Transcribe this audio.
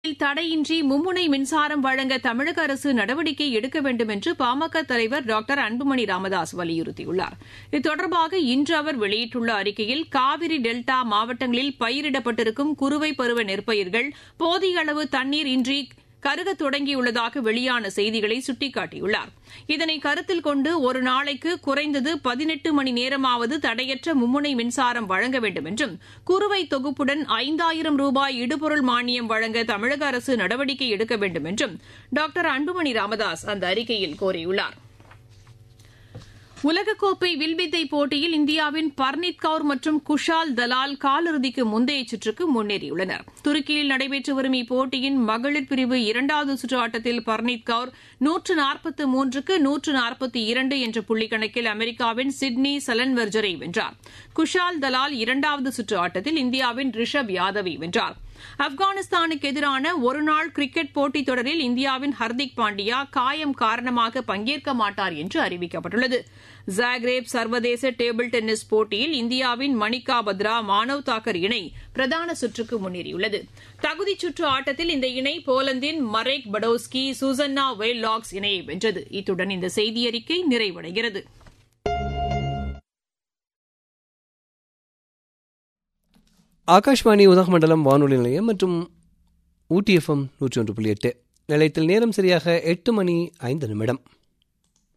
தடையின்றி மும்முனை மின்சாரம் வழங்க தமிழக அரசு நடவடிக்கை எடுக்க வேண்டும் என்று பாமக தலைவர் டாக்டர் அன்புமணி ராமதாஸ் வலியுறுத்தியுள்ளார். இது தொடர்பாக இன்று அவர் வெளியிட்டுள்ள அறிக்கையில் காவிரி டெல்டா மாவட்டங்களில் பயிரிடப்பட்டிருக்கும் குறுவை பருவ நெற்பயிர்கள் போதிய அளவு தண்ணீர் இன்றி கருக தொடங்கியுள்ளதாக வெளியான செய்திகளை சுட்டிக்காட்டியுள்ளார். இதனை கருத்தில் கொண்டு ஒரு நாளைக்கு குறைந்தது 18 மணி நேரமாவது தடையற்ற மும்முனை மின்சாரம் வழங்க வேண்டும் என்றும் குறுவை தொகுப்புடன் 5000 ரூபாய் இடுபொருள் மானியம் வழங்க தமிழக அரசு நடவடிக்கை எடுக்க வேண்டும் என்றும் டாக்டர் அன்புமணி ராமதாஸ் அந்த அறிக்கையில் கோரியுள்ளார். உலகக்கோப்பை வில்வித்தை போட்டியில் இந்தியாவின் பர்னீத் கவுர் மற்றும் குஷால் தலால் காலிறுதிக்கு முந்தைய சுற்றுக்கு முன்னேறியுள்ளனர். துருக்கியில் நடைபெற்று வரும் இப்போட்டியின் மகளிர் பிரிவு 2வது சுற்று ஆட்டத்தில் பர்னீத் கவுர் 143க்கு 142 என்ற புள்ளிக்கணக்கில் அமெரிக்காவின் சிட்னி சலன்வெர்ஜரை வென்றார். குஷால் தலால் 2வது சுற்று ஆட்டத்தில் இந்தியாவின் ரிஷப் யாதவை வென்றார். ஆப்கானிஸ்தானுக்கு எதிரான ஒருநாள் கிரிக்கெட் போட்டித் தொடரில் இந்தியாவின் ஹர்திக் பாண்டியா காயம் காரணமாக பங்கேற்க மாட்டார் என்று அறிவிக்கப்பட்டுள்ளது. ஜாக்ரேப் சர்வதேச டேபிள் டென்னிஸ் போட்டியில் இந்தியாவின் மணிகா பத்ரா மானவ் தாக்கர் இணை பிரதான சுற்றுக்கு முன்னேறியுள்ளது. தகுதிச் சுற்று ஆட்டத்தில் இந்த இணை போலந்தின் மரேக் படோஸ்கி சூசன்னா வெயில்லாக்ஸ் இணையை வென்றது. இத்துடன் இந்த செய்தியறிக்கை நிறைவடைகிறது. ஆகாஷ்வாணி உதகமண்டலம் வானொலி நிலையம் மற்றும் ஊட்டி FM 101.8 நிலையத்தில் நேரம் சரியாக 8:05